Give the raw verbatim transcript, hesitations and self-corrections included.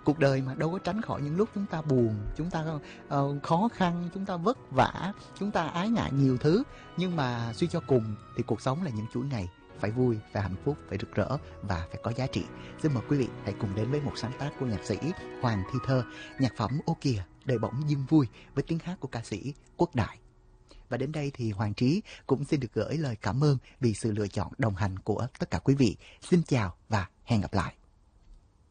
Cuộc đời mà đâu có tránh khỏi những lúc chúng ta buồn, chúng ta uh, khó khăn, chúng ta vất vả, chúng ta ái ngại nhiều thứ. Nhưng mà suy cho cùng thì cuộc sống là những chuỗi ngày phải vui, phải hạnh phúc, phải rực rỡ và phải có giá trị. Xin mời quý vị hãy cùng đến với một sáng tác của nhạc sĩ Hoàng Thi Thơ, nhạc phẩm Ô Kìa Đời Bỗng Dưng Vui với tiếng hát của ca sĩ Quốc Đại. Và đến đây thì Hoàng Trí cũng xin được gửi lời cảm ơn vì sự lựa chọn đồng hành của tất cả quý vị. Xin chào và hẹn gặp lại.